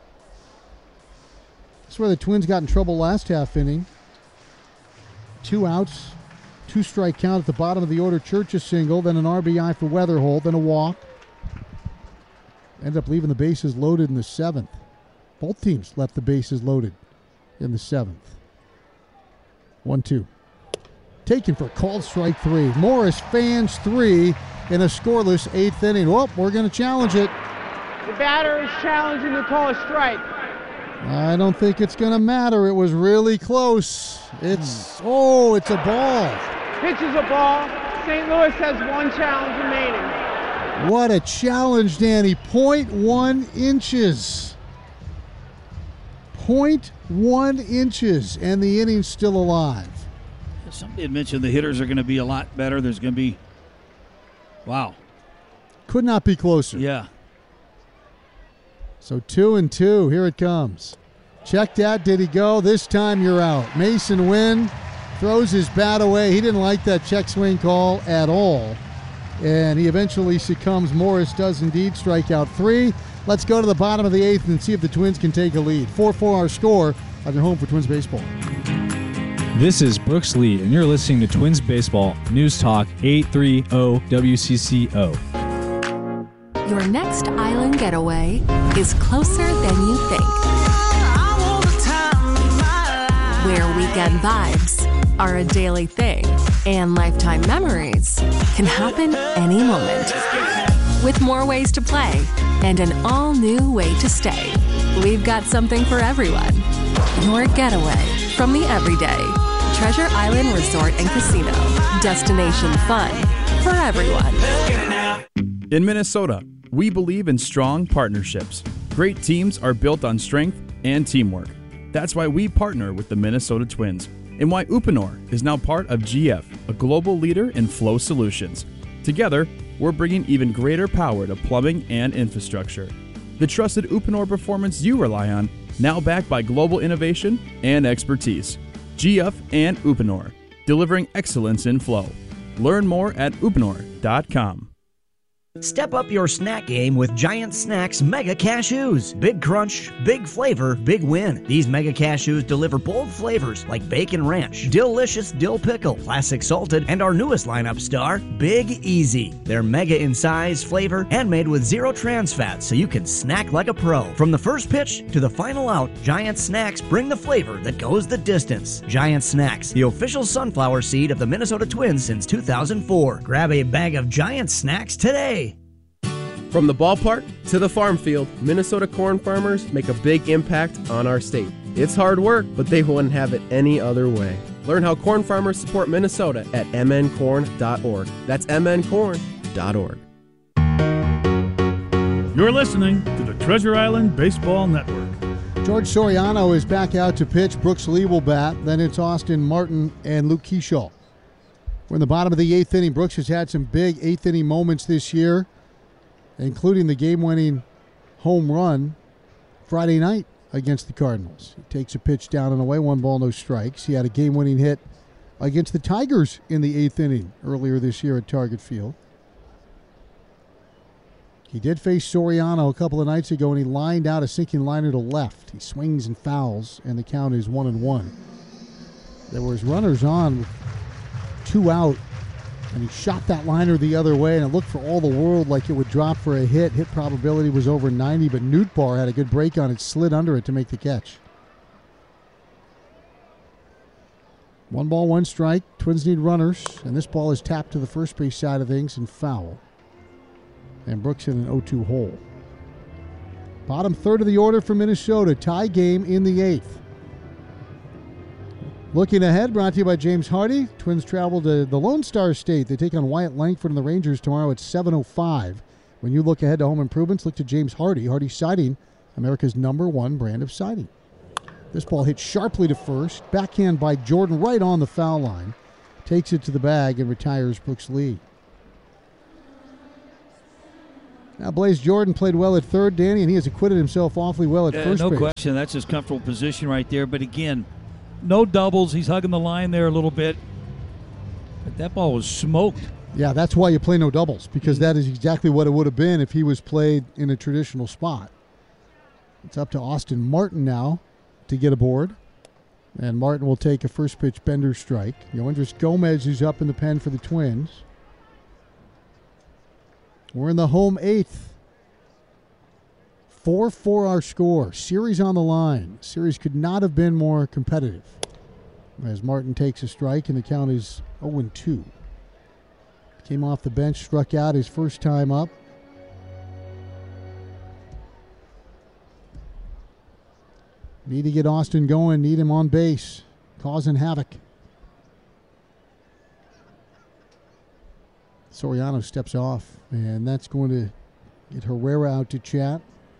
That's where the Twins got in trouble last half inning. 2 outs. 2 strike count at the bottom of the order. Church a single. Then an RBI for Weatherholt. Then a walk. Ended up leaving the bases loaded in the 7th. Both teams left the bases loaded in the 7th. 1-2. Taken for called strike 3. Morris fans 3 in a scoreless 8th inning. Well, we're going to challenge it. The batter is challenging the call a strike. I don't think it's going to matter. It was really close. It's a ball. Pitch is a ball. St. Louis has 1 challenge remaining. What a challenge, Danny. 0.1 inches. 0.1 inches, and the inning's still alive. Somebody had mentioned the hitters are going to be a lot better. There's going to be, wow. Could not be closer. Yeah. So 2-2. Here it comes. Checked out. Did he go? This time you're out. Mason Wynn throws his bat away. He didn't like that check swing call at all. And he eventually succumbs. Morris does indeed strike out 3. Let's go to the bottom of the 8th and see if the Twins can take a lead. 4-4 our score on your home for Twins baseball. This is Brooks Lee, and you're listening to Twins Baseball News Talk 830 WCCO. Your next island getaway is closer than you think. Where weekend vibes are a daily thing, and lifetime memories can happen any moment. With more ways to play and an all-new way to stay, we've got something for everyone. Your getaway from the everyday. Treasure Island Resort and Casino. Destination fun for everyone. In Minnesota, we believe in strong partnerships. Great teams are built on strength and teamwork. That's why we partner with the Minnesota Twins, and why Uponor is now part of GF, a global leader in flow solutions. Together, we're bringing even greater power to plumbing and infrastructure. The trusted Uponor performance you rely on, now backed by global innovation and expertise. GF and Uponor, delivering excellence in flow. Learn more at uponor.com. Step up your snack game with Giant Snacks Mega Cashews. Big crunch, big flavor, big win. These Mega Cashews deliver bold flavors like bacon ranch, delicious dill pickle, classic salted, and our newest lineup star, Big Easy. They're mega in size, flavor, and made with 0 trans fats so you can snack like a pro. From the first pitch to the final out, Giant Snacks bring the flavor that goes the distance. Giant Snacks, the official sunflower seed of the Minnesota Twins since 2004. Grab a bag of Giant Snacks today. From the ballpark to the farm field, Minnesota corn farmers make a big impact on our state. It's hard work, but they wouldn't have it any other way. Learn how corn farmers support Minnesota at mncorn.org. That's mncorn.org. You're listening to the Treasure Island Baseball Network. George Soriano is back out to pitch. Brooks Lee will bat. Then it's Austin Martin and Luke Kershaw. We're in the bottom of the 8th inning. Brooks has had some big 8th inning moments this year, including the game-winning home run Friday night against the Cardinals. He takes a pitch down and away, 1 ball, no strikes. He had a game-winning hit against the Tigers in the 8th inning earlier this year at Target Field. He did face Soriano a couple of nights ago, and he lined out a sinking liner to left. He swings and fouls, and the count is 1-1. There was runners on with 2 out, and he shot that liner the other way, and it looked for all the world like it would drop for a hit. Hit probability was over 90, but Nootbaar had a good break on it, slid under it to make the catch. 1 ball, 1 strike. Twins need runners, and this ball is tapped to the first base side of things and foul. And Brooks in an 0-2 hole. Bottom third of the order for Minnesota. Tie game in the 8th. Looking ahead, brought to you by James Hardy. Twins travel to the Lone Star State. They take on Wyatt Langford and the Rangers tomorrow at 7:05. When you look ahead to home improvements, look to James Hardy. Hardy Siding, America's #1 brand of siding. This ball hit sharply to first. Backhand by Jordan right on the foul line. Takes it to the bag and retires Brooks Lee. Now Blaze Jordan played well at third, Danny, and he has acquitted himself awfully well at first no base. No question. That's his comfortable position right there. But again, no doubles. He's hugging the line there a little bit. But that ball was smoked. Yeah, that's why you play no doubles, because that is exactly what it would have been if he was played in a traditional spot. It's up to Austin Martin now to get aboard. And Martin will take a first pitch bender strike. Yoendris Gomez is up in the pen for the Twins. We're in the home eighth. 4-4 our score. Series on the line. Series could not have been more competitive. As Martin takes a strike and the count is 0-2. Came off the bench, struck out his first time up. Need to get Austin going, need him on base, causing havoc. Soriano steps off, and that's going to get Herrera out to chat.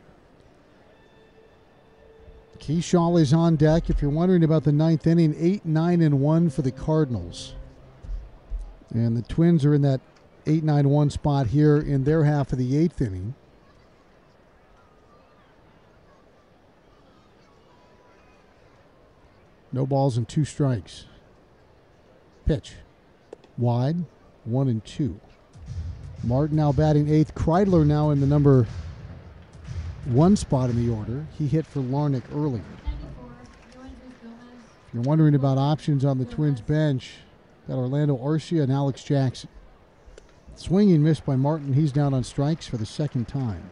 Keyshaw is on deck. If you're wondering about the ninth inning, 8-9-1 for the Cardinals. And the Twins are in that 8-9-1 spot here in their half of the eighth inning. No balls and 2 strikes. Pitch. Wide. 1-2. Martin now batting eighth. Kreidler now in the number 1 spot in the order. He hit for Larnach earlier. If you're wondering about options on the Twins bench, got Orlando Arcia and Alex Jackson. Swinging missed by Martin. He's down on strikes for the second time.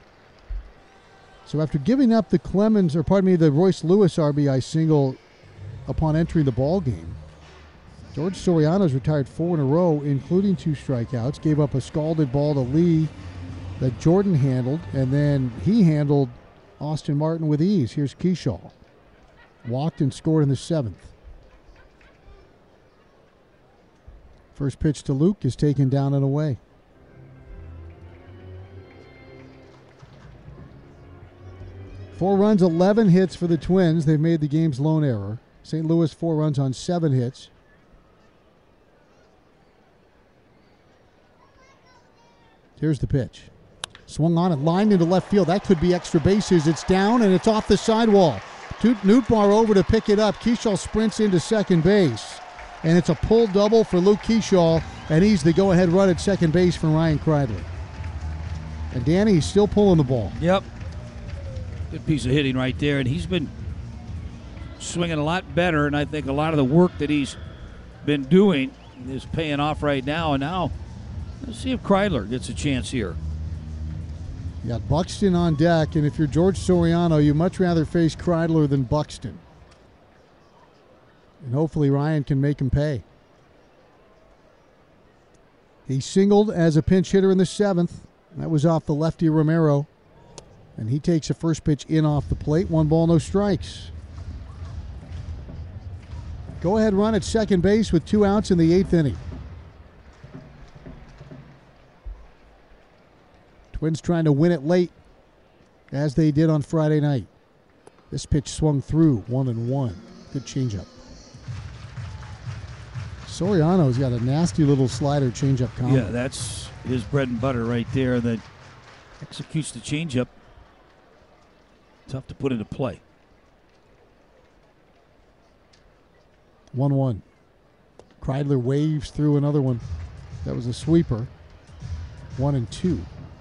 So after giving up the the Royce Lewis RBI single upon entering the ball game, George Soriano's retired 4 in a row, including 2 strikeouts. Gave up a scalded ball to Lee that Jordan handled, and then he handled Austin Martin with ease. Here's Keyshaw. Walked and scored in the 7th. First pitch to Luke is taken down and away. Four runs, 11 hits for the Twins. They've made the game's lone error. St. Louis 4 runs on 7 hits. Here's the pitch. Swung on and lined into left field. That could be extra bases. It's down and it's off the sidewall. Nootbaar over to pick it up. Keyshaw sprints into second base. And it's a pull double for Luke Keyshaw, and he's the go-ahead run at second base for Ryan Kreidler. And Danny's still pulling the ball. Yep. Good piece of hitting right there, and he's been swinging a lot better, and I think a lot of the work that he's been doing is paying off right now. And now, let's see if Kreidler gets a chance here. You got Buxton on deck, and if you're George Soriano, you'd much rather face Kreidler than Buxton. And hopefully Ryan can make him pay. He singled as a pinch hitter in the 7th. That was off the lefty Romero. And he takes a first pitch in off the plate. 1 ball, no strikes. Go ahead run at second base with 2 outs in the 8th inning. Twins trying to win it late, as they did on Friday night. This pitch swung through 1-1. Good changeup. Soriano's got a nasty little slider changeup combo. Yeah, that's his bread and butter right there that executes the changeup. Tough to put into play. 1-1. Kreidler waves through another one. That was a sweeper. 1-2.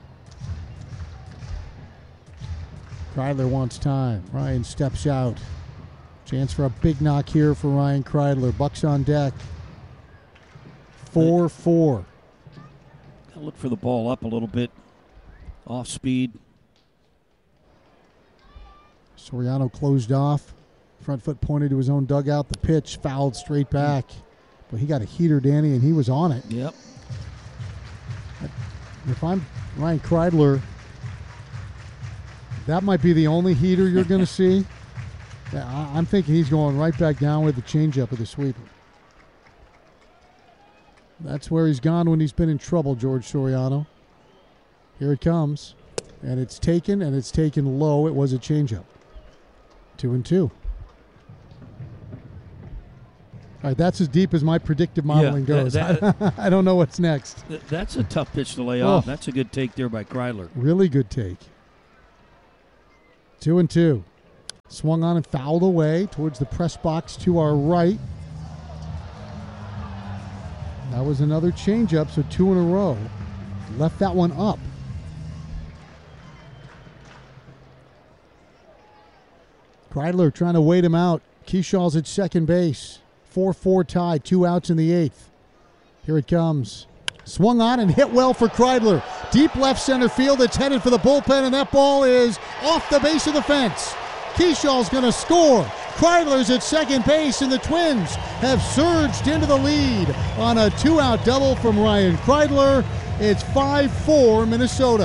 Kreidler wants time. Ryan steps out. Chance for a big knock here for Ryan Kreidler. Bucks on deck. 4-4. Gotta look for the ball up a little bit. Off speed. Soriano closed off. Front foot pointed to his own dugout. The pitch fouled straight back. But he got a heater, Danny, and he was on it. Yep. If I'm Ryan Kreidler, that might be the only heater you're going to see. I'm thinking he's going right back down with the changeup of the sweeper. That's where he's gone when he's been in trouble, George Soriano. Here it comes. And it's taken low. It was a changeup. 2-2. All right, that's as deep as my predictive modeling goes. I don't know what's next. That's a tough pitch to lay off. That's a good take there by Kreidler. Really good take. 2-2. Swung on and fouled away towards the press box to our right. That was another changeup, so 2 in a row. Left that one up. Kreidler trying to wait him out. Keeshaw's at second base. 4-4 tie, 2 outs in the 8th. Here it comes. Swung on and hit well for Kreidler. Deep left center field. It's headed for the bullpen, and that ball is off the base of the fence. Keeshaw's going to score. Kreidler's at second base, and the Twins have surged into the lead on a 2-out double from Ryan Kreidler. It's 5-4 Minnesota.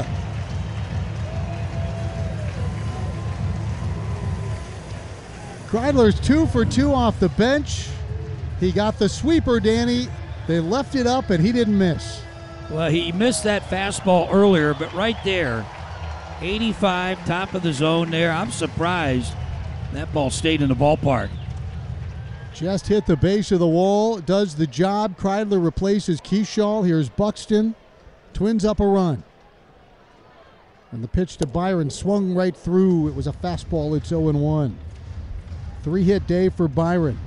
Kreidler's 2 for 2 off the bench. He got the sweeper, Danny. They left it up, and he didn't miss. Well, he missed that fastball earlier, but right there, 85, top of the zone there. I'm surprised that ball stayed in the ballpark. Just hit the base of the wall. Does the job. Kreidler replaces Keyshaw. Here's Buxton. Twins up a run. And the pitch to Byron swung right through. It was a fastball. It's 0-1. 3-hit day for Byron.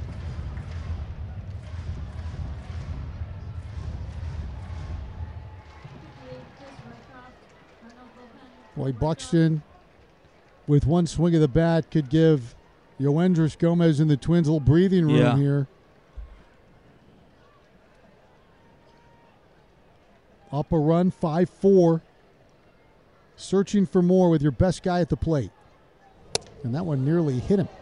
Boy, Buxton, with one swing of the bat, could give Yoendris Gomez and the Twins a little breathing room here. Up a run, 5-4. Searching for more with your best guy at the plate. And that one nearly hit him.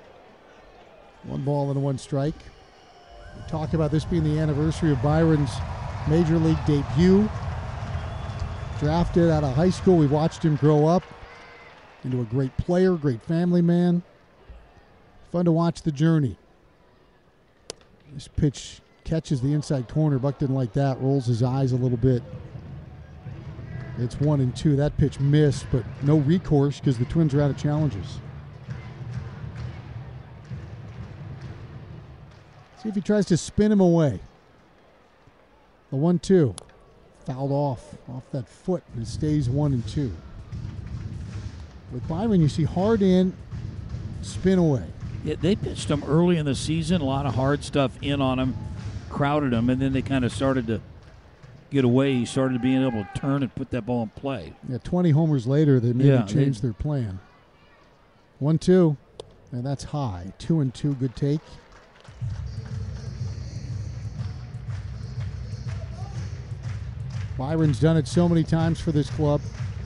1 ball and 1 strike. We talked about this being the anniversary of Byron's Major League debut. Drafted out of high school. We watched him grow up into a great player, great family man. Fun to watch the journey. This pitch catches the inside corner. Buck didn't like that. Rolls his eyes a little bit. It's 1-2. That pitch missed, but no recourse because the Twins are out of challenges. See if he tries to spin him away. The 1-2. Fouled off that foot, and it stays 1-2. With Byron, you see hard in, spin away. Yeah, they pitched him early in the season, a lot of hard stuff in on him, crowded him, and then they kind of started to get away. He started being able to turn and put that ball in play. Yeah, 20 homers later, they maybe changed their plan. 1-2, and that's high. 2-2, good take. Byron's done it so many times for this club.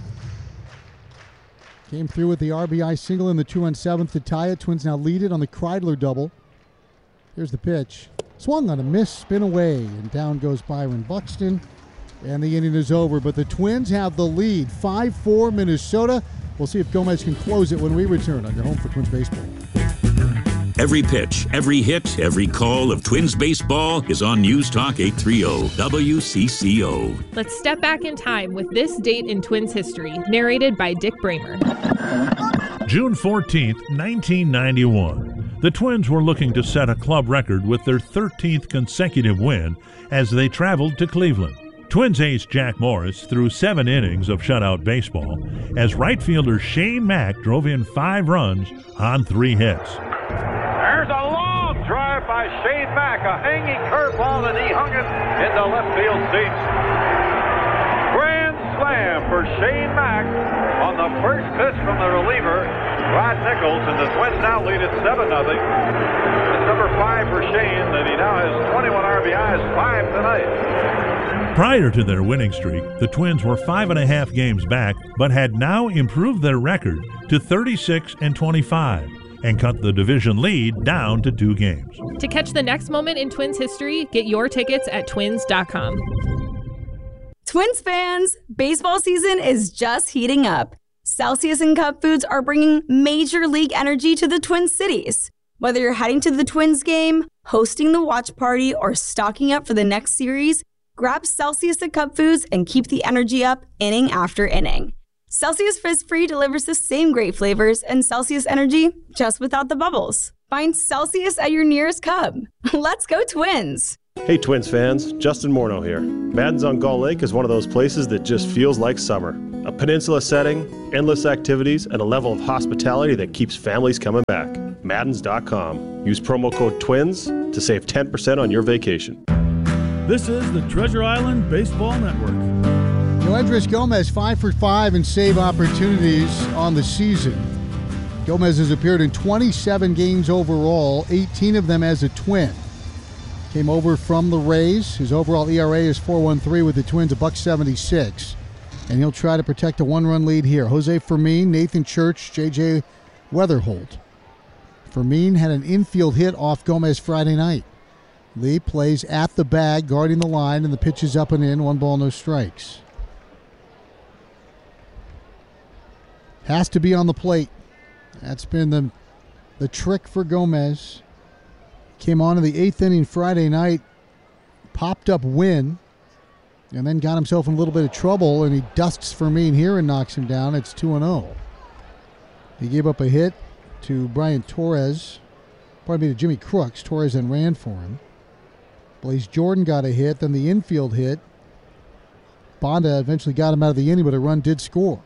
Came through with the RBI single in the 2-7th to tie it. Twins now lead it on the Kreidler double. Here's the pitch. Swung on a miss, spin away, and down goes Byron Buxton. And the inning is over, but the Twins have the lead. 5-4 Minnesota. We'll see if Gomez can close it when we return on your home for Twins Baseball. Every pitch, every hit, every call of Twins baseball is on News Talk 830 WCCO. Let's step back in time with this date in Twins history, narrated by Dick Bramer. June 14th, 1991. The Twins were looking to set a club record with their 13th consecutive win as they traveled to Cleveland. Twins ace Jack Morris threw 7 innings of shutout baseball as right fielder Shane Mack drove in 5 runs on 3 hits. There's a long drive by Shane Mack, a hanging curveball, and he hung it into left field seats. Grand slam for Shane Mack on the first pitch from the reliever, Rod Nichols, and the Twins now lead it 7-0. It's number 5 for Shane, and he now has 21 RBIs, 5 tonight. Prior to their winning streak, the Twins were 5.5 games back, but had now improved their record to 36-25. And cut the division lead down to 2 games. To catch the next moment in Twins history, get your tickets at twins.com. Twins fans, baseball season is just heating up. Celsius and Cup Foods are bringing major league energy to the Twin Cities. Whether you're heading to the Twins game, hosting the watch party, or stocking up for the next series, grab Celsius and Cup Foods and keep the energy up inning after inning. Celsius Frizz-Free delivers the same great flavors and Celsius energy, just without the bubbles. Find Celsius at your nearest Cub. Let's go Twins! Hey Twins fans, Justin Morneau here. Madden's on Gull Lake is one of those places that just feels like summer. A peninsula setting, endless activities, and a level of hospitality that keeps families coming back. Maddens.com. Use promo code TWINS to save 10% on your vacation. This is the Treasure Island Baseball Network. Yoendris Gomez, 5 for 5 in save opportunities on the season. Gomez has appeared in 27 games overall, 18 of them as a Twin. Came over from the Rays. His overall ERA is 4.13 with the Twins, a $1.76. And he'll try to protect a one-run lead here. Jose Fermin, Nathan Church, J.J. Weatherholt. Fermin had an infield hit off Gomez Friday night. Lee plays at the bag, guarding the line, and the pitch is up and in. 1 ball, no strikes. Has to be on the plate. That's been the trick for Gomez. Came on in the 8th inning Friday night, popped up win, and then got himself in a little bit of trouble, and he dusts Fermin here and knocks him down. It's 2-0. He gave up a hit to Brian Torres, pardon me, to Jimmy Crooks. Torres then ran for him. Blaze Jordan got a hit, then the infield hit. Bonda eventually got him out of the inning, but a run did score.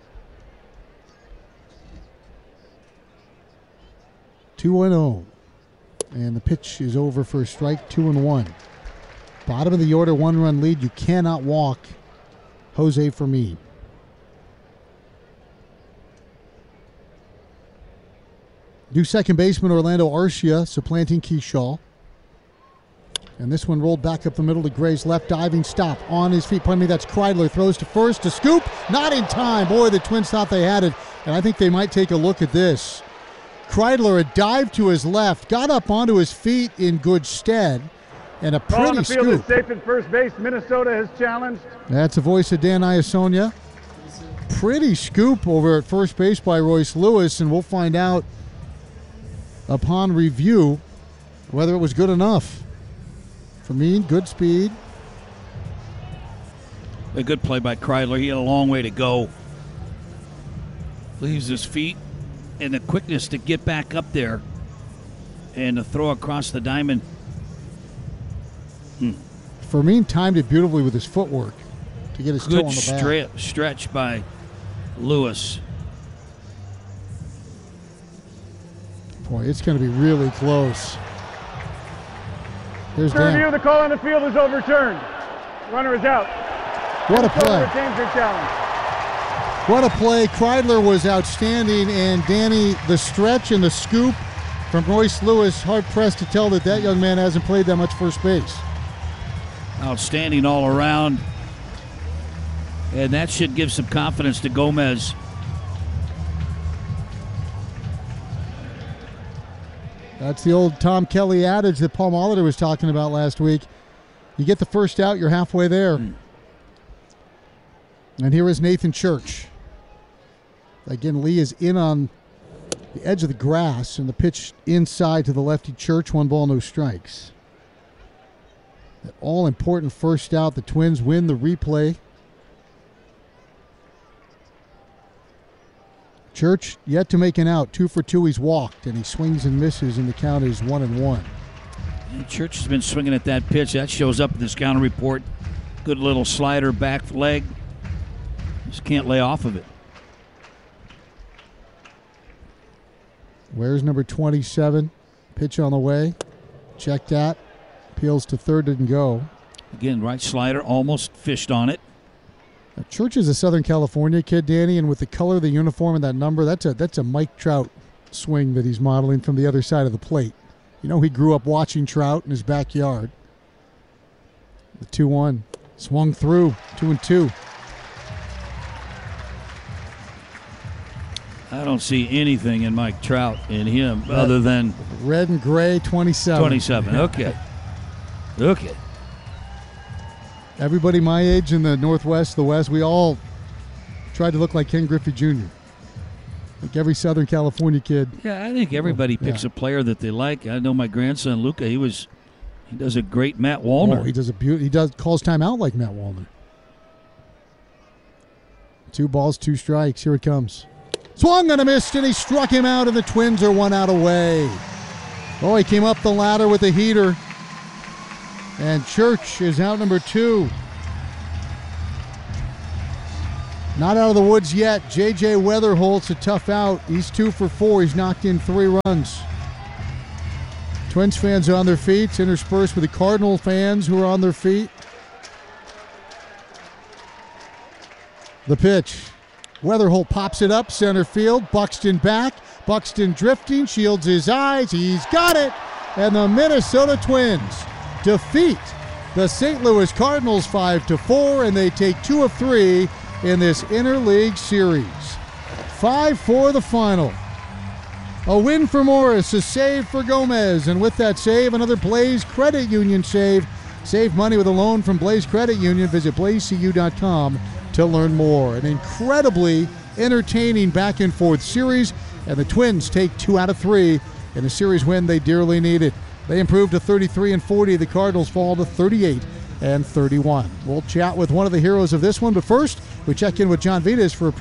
2-0. And the pitch is over for a strike, 2-1. Bottom of the order, 1-run lead. You cannot walk Jose Fermin. New second baseman Orlando Arcia supplanting Keyshaw. And this one rolled back up the middle to Gray's left, diving stop on his feet. Pardon me, that's Kreidler. Throws to first, to scoop. Not in time. Boy, the Twins thought they had it. And I think they might take a look at this. Kreidler, a dive to his left, got up onto his feet in good stead, and a Ball on pretty the field scoop. is safe at first base. Minnesota has challenged. That's the voice of Dan Iasonia. Pretty scoop over at first base by Royce Lewis, and we'll find out upon review whether it was good enough. Fermin, good speed. A good play by Kreidler. He had a long way to go. Leaves his feet. And the quickness to get back up there and to throw across the diamond. Fermin timed it beautifully with his footwork to get his toe Good on the bat. stretch by Lewis. Boy, it's going to be really close. Here's Review, Dan. the call on the field is overturned. Runner is out. What a Minnesota play. retains their challenge. What a play. Kreidler was outstanding, and Danny, the stretch and the scoop from Royce Lewis, hard-pressed to tell that young man hasn't played that much first base. Outstanding all around. And that should give some confidence to Gomez. That's the old Tom Kelly adage that Paul Molitor was talking about last week. You get the first out, you're halfway there. And here is Nathan Church. Again, Lee is in on the edge of the grass, and the pitch inside to the lefty Church. 1 ball, no strikes. That all-important first out. The Twins win the replay. Church yet to make an out. 2 for 2. He's walked, and he swings and misses, and the count is 1-1. And Church has been swinging at that pitch. That shows up in the scouting report. Good little slider, back leg. Just can't lay off of it. Where's number 27? Pitch on the way. Checked at. Peels to third, didn't go. Again, right slider, almost fished on it. Now, Church is a Southern California kid, Danny, and with the color of the uniform and that number, that's a Mike Trout swing that he's modeling from the other side of the plate. You know, he grew up watching Trout in his backyard. The 2-1. Swung through. 2-2. I don't see anything in Mike Trout in him other than red and gray, 27. 27. Okay. Okay. Everybody my age in the Northwest, the West, we all tried to look like Ken Griffey Jr. Like every Southern California kid. Yeah, I think everybody picks a player that they like. I know my grandson Luca. He does a great Matt Wallner. Oh, he does calls time out like Matt Wallner. 2 balls, 2 strikes. Here it comes. Swung and a missed, and he struck him out, and the Twins are 1 out away. Oh, he came up the ladder with a heater. And Church is out number 2. Not out of the woods yet. J.J. Weatherholt's a tough out. He's 2 for 4. He's knocked in 3 runs. Twins fans are on their feet, interspersed with the Cardinal fans who are on their feet. The pitch. Weatherholt pops it up, center field. Buxton back. Buxton drifting, shields his eyes. He's got it. And the Minnesota Twins defeat the St. Louis Cardinals 5-4, and they take 2 of 3 in this interleague series. 5-4 the final. A win for Morris, a save for Gomez, and with that save, another Blaze Credit Union save. Save money with a loan from Blaze Credit Union. Visit blazecu.com to learn more. An incredibly entertaining back-and-forth series, and the Twins take 2 out of 3 in a series win they dearly needed. They improved to 33-40. The Cardinals fall to 38-31. We'll chat with one of the heroes of this one, but first, we check in with John Vitas for a